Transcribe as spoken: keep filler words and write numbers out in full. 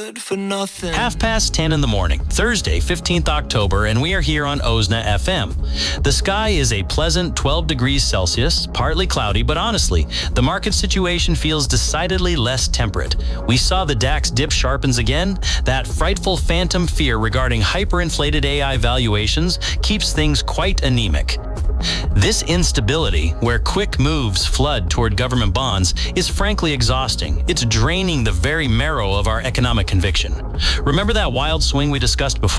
good for nothing. Half past ten in the morning, Thursday, fifteenth October, and we are here on O S N A F M. The sky is a pleasant twelve degrees Celsius, partly cloudy, but honestly, the market situation feels decidedly less temperate. We saw the DAX dip sharpens again. That frightful phantom fear regarding hyperinflated A I valuations keeps things quite anemic. This instability, where quick moves flood toward government bonds, is frankly exhausting. It's draining the very marrow of our economic conviction. Remember that wild swing we discussed before?